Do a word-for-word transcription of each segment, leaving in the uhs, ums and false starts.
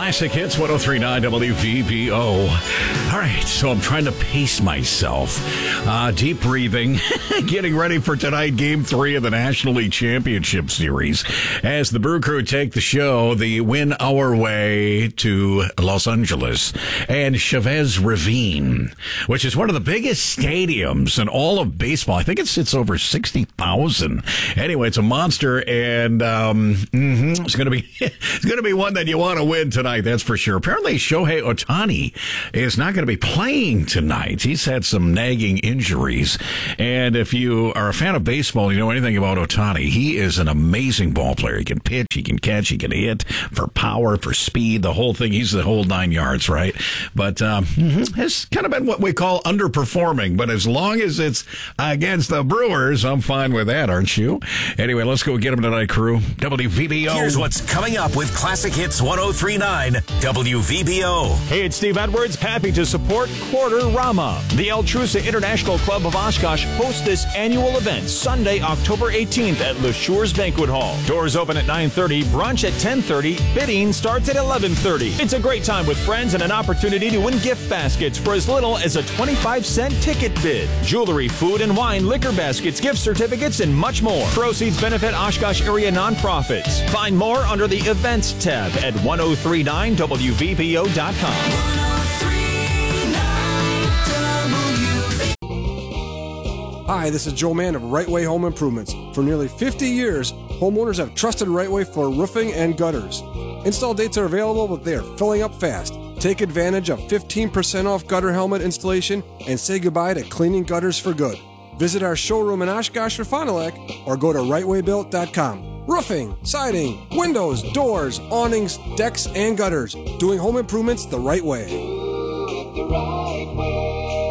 Classic Hits one oh three point nine W V B O. All right, so I'm trying to pace myself. Uh, deep breathing, getting ready for tonight, Game three of the National League Championship Series. As the Brew Crew take the show, the win our way to Los Angeles and Chavez Ravine, which is one of the biggest stadiums in all of baseball. I think it sits over sixty thousand. Anyway, it's a monster, and um, mm-hmm, it's going to be it's going to be one that you want to win tonight. That's for sure. Apparently, Shohei Ohtani is not going to be playing tonight. He's had some nagging injuries. And if you are a fan of baseball, you know anything about Ohtani, he is an amazing ball player. He can pitch, he can catch, he can hit for power, for speed, the whole thing. He's the whole nine yards, right? But um, mm-hmm, it's kind of been what we call underperforming. But as long as it's against the Brewers, I'm fine with that, aren't you? Anyway, let's go get him tonight, crew. W V B O. Here's what's coming up with Classic Hits one oh three point nine W V B O. Hey, it's Steve Edwards, happy to support Quarter-Rama. The El Trusa International Club of Oshkosh hosts this annual event Sunday, October eighteenth at Le Shures Banquet Hall. Doors open at nine thirty, brunch at ten thirty, bidding starts at eleven thirty. It's a great time with friends and an opportunity to win gift baskets for as little as a twenty-five cent ticket bid. Jewelry, food and wine, liquor baskets, gift certificates, and much more. Proceeds benefit Oshkosh area nonprofits. Find more under the Events tab at ten thirty-nine W V B O dot com. Hi, this is Joe Mann of Right Way Home Improvements. For nearly fifty years, homeowners have trusted Right Way for roofing and gutters. Install dates are available, but they are filling up fast. Take advantage of fifteen percent off gutter helmet installation and say goodbye to cleaning gutters for good. Visit our showroom in Oshkosh or Fond du Lac or go to right way built dot com. Roofing, siding, windows, doors, awnings, decks, and gutters. Doing home improvements the right way. The right way.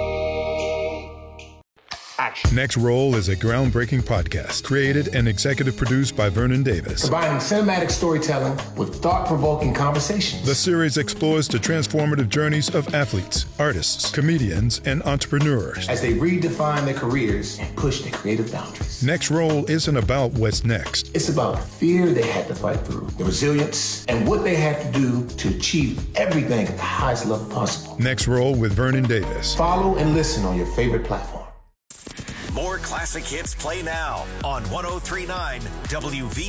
Next Roll is a groundbreaking podcast created and executive produced by Vernon Davis. Combining cinematic storytelling with thought-provoking conversations. The series explores the transformative journeys of athletes, artists, comedians, and entrepreneurs as they redefine their careers and push their creative boundaries. Next Roll isn't about what's next. It's about the fear they had to fight through, the resilience, and what they had to do to achieve everything at the highest level possible. Next Roll with Vernon Davis. Follow and listen on your favorite platform. More classic hits play now on ten thirty-nine W V B O.